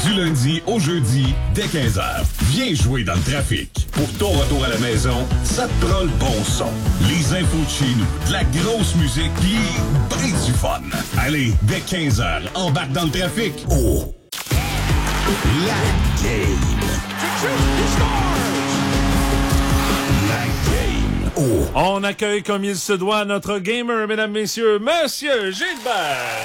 Du lundi au jeudi, dès 15h. Viens jouer dans le trafic. Pour ton retour à la maison, ça te prend le bon son. Les infos de chez nous, de la grosse musique, pis ben du fun. Allez, dès 15h, embarque dans le trafic. Oh! La game. La game. Oh! On accueille comme il se doit notre gamer, mesdames, messieurs, Monsieur Gilbert.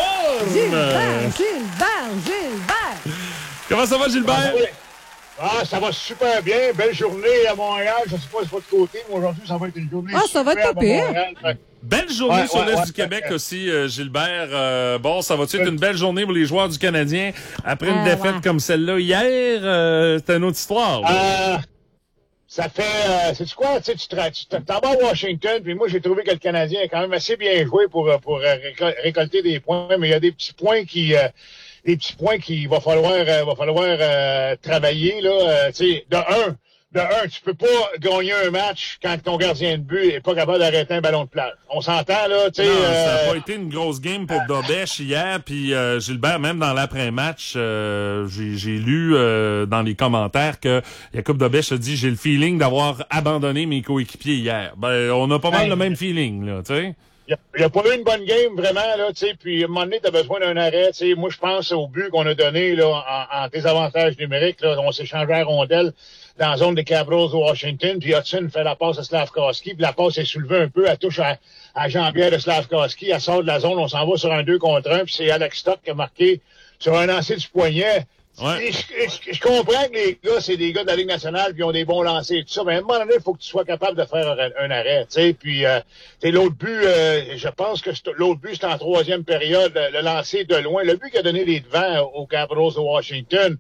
Gilbert! Comment ça va, Gilbert? Ah, ça va super bien. Belle journée à Montréal. Je sais pas si c'est votre côté, mais aujourd'hui, ça va être une journée Ah, ça va être pas pire. Belle journée sur l'Est du Québec aussi, Gilbert. Bon, ça va-tu être une belle journée pour les joueurs du Canadien après une défaite comme celle-là hier? C'était une autre histoire. Ça fait, sais-tu quoi? Tu t'en vas à Washington, puis moi, j'ai trouvé que le Canadien a quand même assez bien joué pour récolter des points, mais il y a des petits points qu'il va falloir travailler, là. Tu sais, de un, tu peux pas gagner un match quand ton gardien de but est pas capable d'arrêter un ballon de plage. On s'entend, là, tu sais. Non, ça n'a pas été une grosse game pour Dobèche hier, puis Gilbert, même dans l'après-match, j'ai lu dans les commentaires que Jacob Dobèche a dit « J'ai le feeling d'avoir abandonné mes coéquipiers hier ». Ben, on a pas mal le même feeling, là, tu sais. Il n'y a pas eu une bonne game, vraiment, là, tu sais, puis à un moment donné, t'as besoin d'un arrêt, tu sais. Moi, je pense au but qu'on a donné, là, en désavantage numérique, là. On s'est changé à rondelle dans la zone des Capitals de Washington, puis Hudson fait la passe à Slavkovski, puis la passe est soulevée un peu, elle touche à jambière de Slavkovski, elle sort de la zone, on s'en va sur un 2 contre 1, puis c'est Alex Stock qui a marqué sur un lancer du poignet. Ouais. Je comprends que les gars, c'est des gars de la Ligue nationale qui ont des bons lancers et tout ça, mais à un moment donné, il faut que tu sois capable de faire un arrêt, tu sais. Puis, l'autre but, je pense que l'autre but, c'était en troisième période, le lancer de loin. Le but qui a donné les devants aux Capitals de Washington,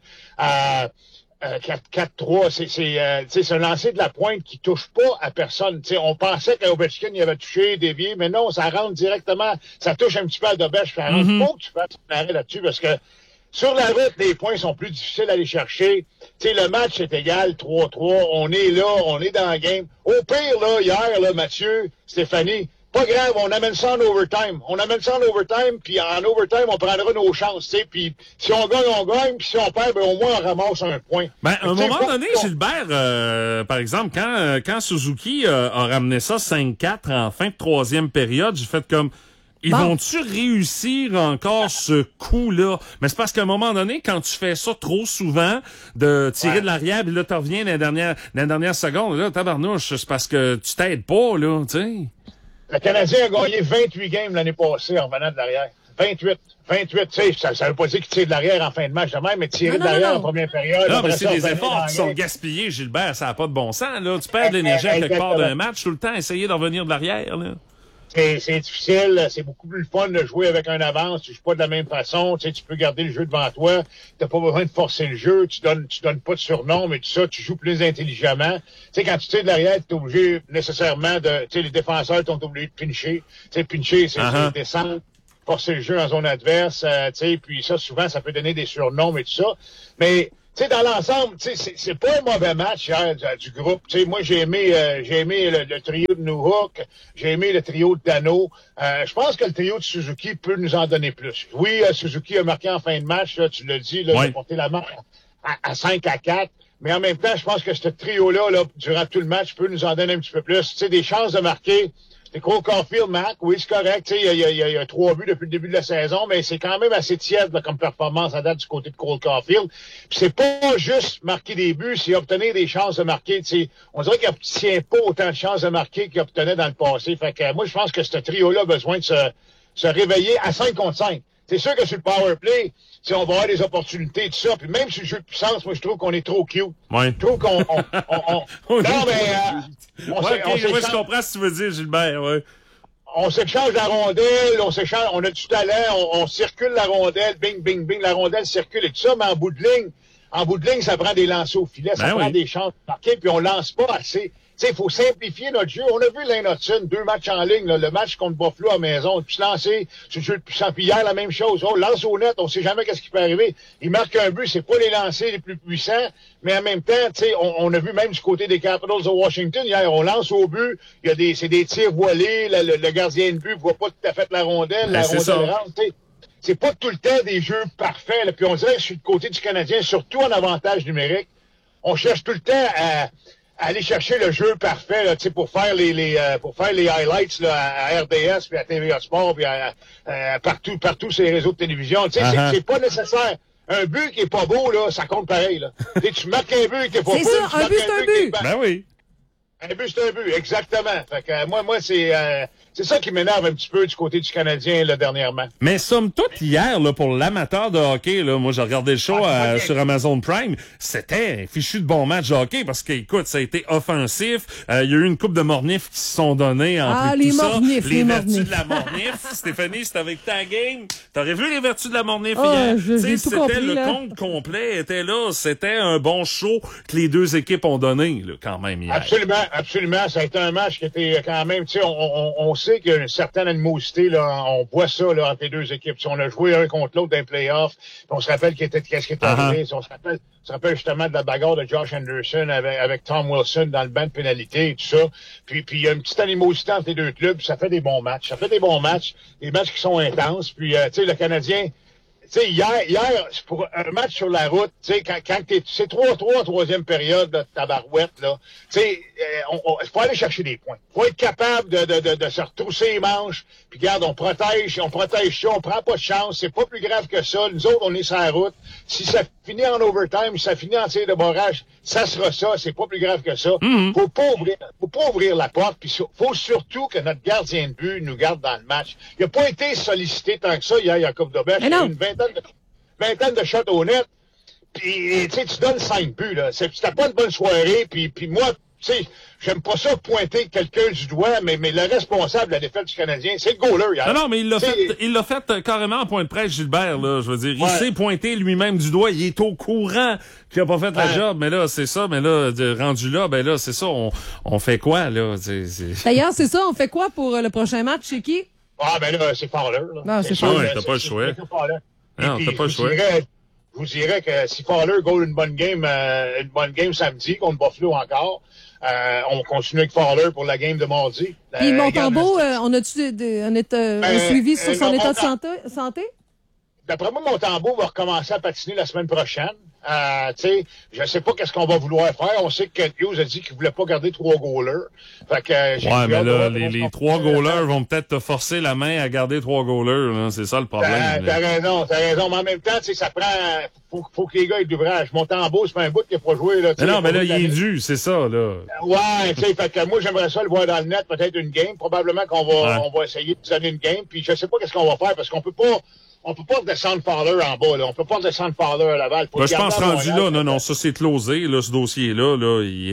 4-3, c'est un lancer de la pointe qui touche pas à personne. T'sais, on pensait qu'Ovechkin y avait touché, dévié, mais non, ça rentre directement, ça touche un petit peu à Dobèche, ça rentre pas que tu fasses un arrêt là-dessus, parce que sur la route, les points sont plus difficiles à aller chercher. Tu sais, le match est égal, 3-3. On est là, on est dans le game. Au pire, là, hier, là, Mathieu, Stéphanie, pas grave, on amène ça en overtime. Puis en overtime, on prendra nos chances, tu sais. Puis si on gagne, puis si on perd, ben au moins on ramasse un point. Ben, à un moment donné, Gilbert, par exemple, quand Suzuki a ramené ça 5-4 en fin de troisième période, j'ai fait comme... Ils vont-tu réussir encore ce coup-là? Mais c'est parce qu'à un moment donné, quand tu fais ça trop souvent, de tirer de l'arrière, puis là, tu reviens dans la dernière seconde, là, tabarnouche, c'est parce que tu t'aides pas, là, tu sais. Le Canadien a gagné 28 games l'année passée en venant de l'arrière. 28, tu sais, ça veut pas dire qu'il tire de l'arrière en fin de match, mais tirer de l'arrière en première période. Non, mais c'est des efforts qui sont gaspillés, Gilbert, ça n'a pas de bon sens, là. Tu perds de l'énergie à quelque part d'un match, tout le temps, essayer d'en venir de l'arrière, là. C'est difficile, c'est beaucoup plus fun de jouer avec un avance, tu joues pas de la même façon, tu sais, tu peux garder le jeu devant toi, t'as pas besoin de forcer le jeu, tu donnes pas de surnom, mais tout ça, tu joues plus intelligemment. Tu sais, quand tu tires de l'arrière, t'es obligé nécessairement de, tu sais, les défenseurs t'ont obligé de pincher. Tu sais, pincher, c'est descendre, forcer le jeu en zone adverse, tu sais, puis ça, souvent, ça peut donner des surnoms et tout ça. Mais, tu sais, dans l'ensemble, tu sais, c'est pas un mauvais match hier du groupe. Tu sais, moi, j'ai aimé le trio de Newhook, j'ai aimé le trio de Dano. Je pense que le trio de Suzuki peut nous en donner plus. Oui, Suzuki a marqué en fin de match, là, tu l'as dit, là, il a porté la main à 5-4. Mais en même temps, je pense que ce trio-là, là, durant tout le match, peut nous en donner un petit peu plus. Tu sais, des chances de marquer. C'est Cole Caulfield, Mac, oui, c'est correct. Tu sais, il y a 3 buts depuis le début de la saison, mais c'est quand même assez tiède là, comme performance à date du côté de Cole Caulfield. Puis c'est pas juste marquer des buts, c'est obtenir des chances de marquer. Tu sais, on dirait qu'il n'obtient pas autant de chances de marquer qu'il obtenait dans le passé. Fait que moi, je pense que ce trio-là a besoin de se réveiller à 5 contre 5. C'est sûr que sur le power play, on va avoir des opportunités et tout ça. Puis même sur le jeu de puissance, moi, je trouve qu'on est trop cute. Ouais. Je trouve qu'on... Non, mais... je comprends ce que tu veux dire, Gilbert, ouais. On s'échange la rondelle, on a du talent, on circule la rondelle, bing, bing, bing, la rondelle circule et tout ça, mais en bout de ligne, ça prend des lancers au filet, ça prend des chances de marquer, puis on lance pas assez. Tu sais, il faut simplifier notre jeu. On a vu Lane Hudson, 2 matchs en ligne, là, le match contre Buffalo à la maison, puis se lancer sur le jeu de puissance. Puis hier, la même chose. On lance au net, on sait jamais qu'est-ce qui peut arriver. Il marque un but, c'est pas les lancers les plus puissants, mais en même temps, tu sais, on a vu même du côté des Capitals de Washington, hier, on lance au but, c'est des tirs voilés, le gardien de but voit pas tout à fait la rondelle, la rondelle rentre, tu sais. c'est pas tout le temps des jeux parfaits. Là. Puis on dirait que sur le côté du Canadien, surtout en avantage numérique, on cherche tout le temps à aller chercher le jeu parfait là, pour faire les highlights là, à RDS, puis à TVA Sport, puis partout sur les réseaux de télévision. C'est pas nécessaire. Un but qui est pas beau, là, ça compte pareil. Là. Tu marques un but qui est pas beau. C'est ça, un but, c'est un but. Ben oui. Un but, c'est un but, exactement. Fait que moi, c'est ça qui m'énerve un petit peu du côté du Canadien, là, dernièrement. Mais somme toute, hier, là, pour l'amateur de hockey, là, moi, j'ai regardé le show sur Amazon Prime, c'était un fichu de bon match de hockey, parce que, écoute, ça a été offensif. Il y a eu une coupe de mornifs qui se sont donnés en plus de tout ça. Les vertus de la mornif. Stéphanie, c'était avec ta game. T'aurais vu les vertus de la mornif hier? C'était le compte complet, était là. C'était un bon show que les deux équipes ont donné, là, quand même, hier. Absolument. Ça a été un match qui était quand même, tu sais, on sait qu'il y a une certaine animosité, là. On voit ça, là, entre les deux équipes. T'sais, on a joué un contre l'autre dans les playoffs. On se rappelle qu'est-ce qui est arrivé. On se rappelle justement de la bagarre de Josh Anderson avec Tom Wilson dans le banc de pénalité et tout ça. Puis il y a une petite animosité entre les deux clubs. Ça fait des bons matchs. Des matchs qui sont intenses. Puis, tu sais, le Canadien, tu sais, hier, c'est pour un match sur la route, tu sais, quand c'est 3-3 en troisième période de tabarouette, là, tu sais, faut aller chercher des points. Faut être capable de se retrousser les manches, puis regarde, on protège ça, on prend pas de chance, c'est pas plus grave que ça. Nous autres, on est sur la route. Si ça finit en overtime, si ça finit en tir de barrage, ça sera ça, c'est pas plus grave que ça. Faut pas ouvrir la porte, puis faut surtout que notre gardien de but nous garde dans le match. Il a pas été sollicité tant que ça hier à Coupe d'Auberge. Il y a une vingtaine de shots au net, puis tu donnes 5 buts, là. C'était pas une bonne soirée, puis moi, tu sais, j'aime pas ça pointer quelqu'un du doigt, mais le responsable de la défaite du Canadien, c'est le goaler hier. Non, mais il l'a fait carrément en point de presse, Gilbert, là, je veux dire. Il s'est pointé lui-même du doigt, il est au courant qu'il a pas fait la job, mais là, c'est ça, mais là, rendu là, ben là, c'est ça, on fait quoi, là? D'ailleurs, c'est ça, on fait quoi pour le prochain match, chez qui? Ah, ben là, c'est Fowler, là. Non, c'est Fowler. T'as pas le choix. Non, t'as pas le choix. Je vous dirais que si Fowler goal une bonne game samedi contre Buffalo encore, on continue avec Fowler pour la game de mardi. Puis Montembeault, on a-tu un suivi sur son état de santé? D'après moi, Montembeault va recommencer à patiner la semaine prochaine. Tu sais, je sais pas qu'est-ce qu'on va vouloir faire. On sait que Hughes a dit qu'il voulait pas garder 3 goalers. Fait que mais là, les 3 goalers vont peut-être te forcer la main à garder 3 goalers, là. C'est ça le problème. T'as raison. Mais en même temps, tu sais, ça prend, faut que les gars aient de l'ouvrage. Montembeault, c'est pas un bout qu'il a pas joué, là. Mais là, il est dû, c'est ça, là. Ouais, tu sais, fait que moi, j'aimerais ça le voir dans le net, peut-être une game. Probablement qu'on va essayer de donner une game. Puis je sais pas qu'est-ce qu'on va faire parce qu'on peut pas descendre Fowler en bas, là. On peut pas descendre Fowler à Laval. Je pense rendu là, non, ça c'est closé, là, ce dossier-là, là. Il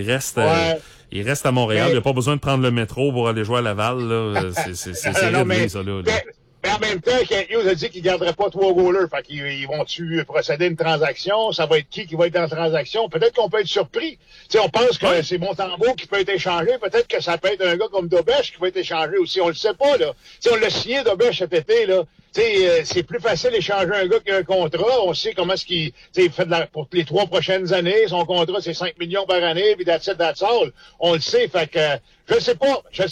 reste à Montréal. Il n'y a pas besoin de prendre le métro pour aller jouer à Laval, là. C'est réglé, ça, là. Mais en même temps, Hughes a dit qu'il garderait pas 3 goalers. Fait qu'ils vont-tu procéder à une transaction? Ça va être qui va être dans la transaction? Peut-être qu'on peut être surpris. Tu sais, on pense que c'est Montembeault qui peut être échangé. Peut-être que ça peut être un gars comme Dobèche qui va être échangé aussi. On le sait pas, là. Tu sais, on l'a signé Dobèche cet été, là. Tu sais, c'est plus facile d'échanger un gars qui a un contrat. On sait comment est-ce qu'il fait pour les 3 prochaines années. Son contrat, c'est 5 millions par année, puis that's all. On le sait. Fait que, je sais pas.